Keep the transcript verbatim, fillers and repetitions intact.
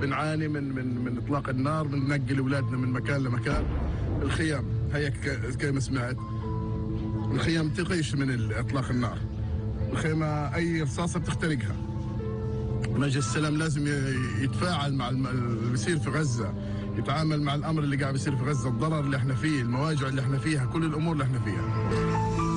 بنعاني من من من اطلاق النار، بننقل اولادنا من مكان لمكان. الخيام هي كما ما سمعت، الخيام تغيش من اطلاق النار، الخيمه اي رصاصه بتخترقها. مجلس السلام لازم يتفاعل مع اللي بيصير في غزه، يتعامل مع الامر اللي قاعد بيصير في غزه، الضرر اللي احنا فيه، المواجع اللي احنا فيها، كل الامور اللي احنا فيها.